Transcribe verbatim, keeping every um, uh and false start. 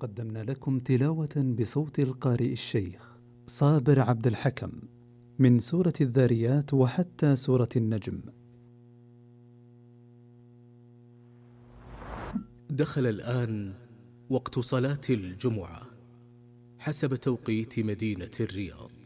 قدمنا لكم تلاوة بصوت القارئ الشيخ صابر عبد الحكم من سورة الذاريات وحتى سورة النجم. دخل الآن وقت صلاة الجمعة حسب توقيت مدينة الرياض.